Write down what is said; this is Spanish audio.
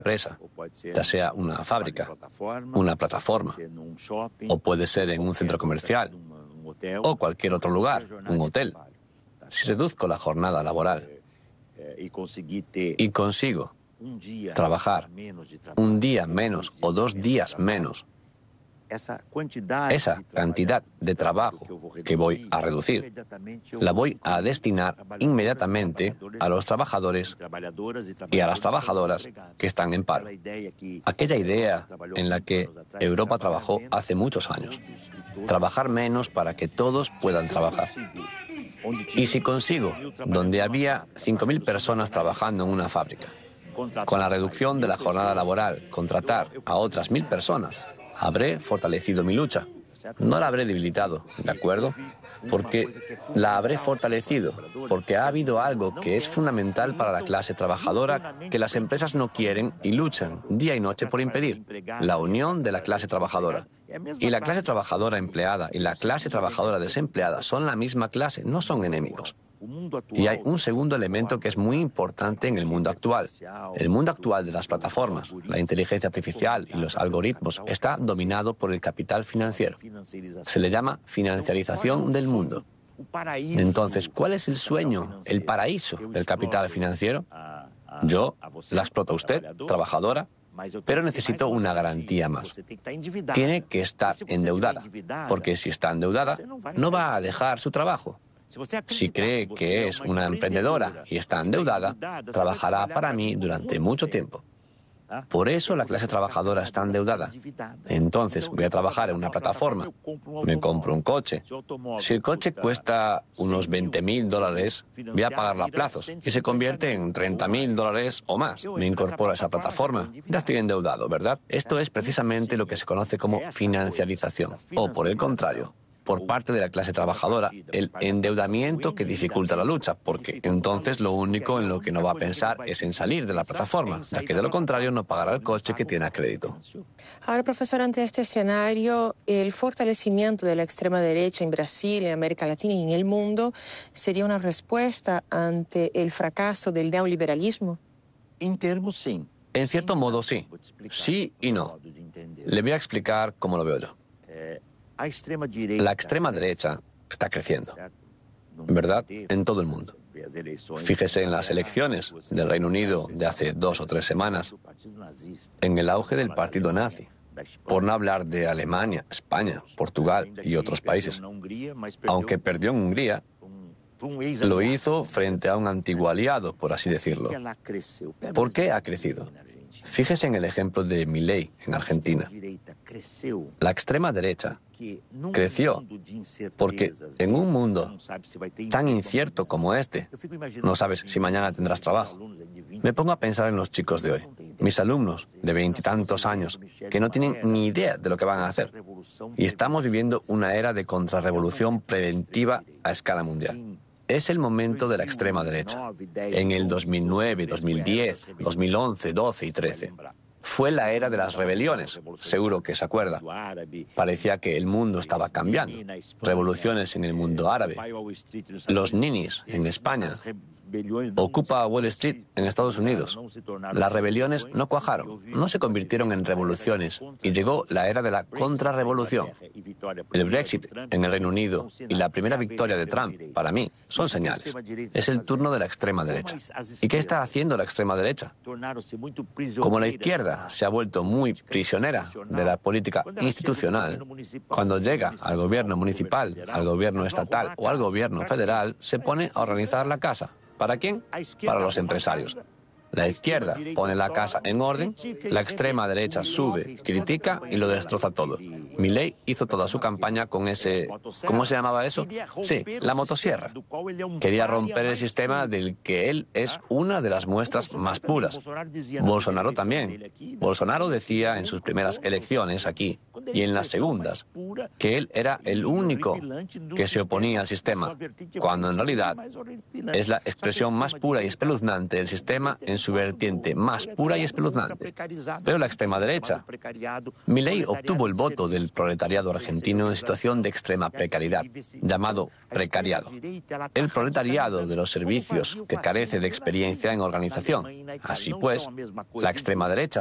empresa, ya sea una fábrica, una plataforma, o puede ser en un centro comercial, o cualquier otro lugar, un hotel. Si reduzco la jornada laboral y consigo trabajar un día menos o 2 días menos, esa cantidad de trabajo que voy a reducir, la voy a destinar inmediatamente a los trabajadores y a las trabajadoras que están en paro. Aquella idea en la que Europa trabajó hace muchos años. Trabajar menos para que todos puedan trabajar. Y si consigo, donde había 5.000 personas trabajando en una fábrica, con la reducción de la jornada laboral, contratar a otras 1.000 personas, habré fortalecido mi lucha. No la habré debilitado, ¿de acuerdo? Porque la habré fortalecido, porque ha habido algo que es fundamental para la clase trabajadora que las empresas no quieren y luchan día y noche por impedir: la unión de la clase trabajadora. Y la clase trabajadora empleada y la clase trabajadora desempleada son la misma clase, no son enemigos. Y hay un segundo elemento que es muy importante en el mundo actual. El mundo actual de las plataformas, la inteligencia artificial y los algoritmos está dominado por el capital financiero. Se le llama financiarización del mundo. Entonces, ¿cuál es el sueño, el paraíso del capital financiero? Yo la exploto a usted, trabajadora, pero necesito una garantía más. Tiene que estar endeudada, porque si está endeudada, no va a dejar su trabajo. Si cree que es una emprendedora y está endeudada, trabajará para mí durante mucho tiempo. Por eso la clase trabajadora está endeudada. Entonces voy a trabajar en una plataforma. Me compro un coche. Si el coche cuesta unos $20.000, voy a pagarlo a plazos y se convierte en $30.000 o más. Me incorporo a esa plataforma. Ya estoy endeudado, ¿verdad? Esto es precisamente lo que se conoce como financiarización. O por el contrario, por parte de la clase trabajadora, el endeudamiento que dificulta la lucha, porque entonces lo único en lo que no va a pensar es en salir de la plataforma, ya que de lo contrario no pagará el coche que tiene a crédito. Ahora, profesor, ante este escenario, el fortalecimiento de la extrema derecha en Brasil, en América Latina y en el mundo sería una respuesta ante el fracaso del neoliberalismo. En cierto modo, sí. Sí y no. Le voy a explicar cómo lo veo yo. La extrema derecha está creciendo, ¿verdad? En todo el mundo. Fíjese en las elecciones del Reino Unido de hace 2 o 3 semanas, en el auge del partido nazi, por no hablar de Alemania, España, Portugal y otros países. Aunque perdió en Hungría, lo hizo frente a un antiguo aliado, por así decirlo. ¿Por qué ha crecido? Fíjese en el ejemplo de Milei en Argentina. La extrema derecha creció porque en un mundo tan incierto como este, no sabes si mañana tendrás trabajo. Me pongo a pensar en los chicos de hoy, mis alumnos de 20 y tantos años, que no tienen ni idea de lo que van a hacer. Y estamos viviendo una era de contrarrevolución preventiva a escala mundial. Es el momento de la extrema derecha. En el 2009, 2010, 2011, 12 y 13. Fue la era de las rebeliones, seguro que se acuerda. Parecía que el mundo estaba cambiando. Revoluciones en el mundo árabe. Los ninis en España. Ocupa Wall Street en Estados Unidos. Las rebeliones no cuajaron, no se convirtieron en revoluciones y llegó la era de la contrarrevolución. El Brexit en el Reino Unido y la primera victoria de Trump, para mí, son señales. Es el turno de la extrema derecha. ¿Y qué está haciendo la extrema derecha? Como la izquierda se ha vuelto muy prisionera de la política institucional, cuando llega al gobierno municipal, al gobierno estatal o al gobierno federal, se pone a organizar la casa. ¿Para quién? Para los empresarios. La izquierda pone la casa en orden, la extrema derecha sube, critica y lo destroza todo. Milei hizo toda su campaña con ese... ¿Cómo se llamaba eso? Sí, la motosierra. Quería romper el sistema del que él es una de las muestras más puras. Bolsonaro también. Bolsonaro decía en sus primeras elecciones aquí y en las segundas, que él era el único que se oponía al sistema, cuando en realidad es la expresión más pura y espeluznante del sistema en su vertiente más pura y espeluznante. Pero la extrema derecha. Milei obtuvo el voto del proletariado argentino en situación de extrema precariedad, llamado precariado. El proletariado de los servicios que carece de experiencia en organización. Así pues, la extrema derecha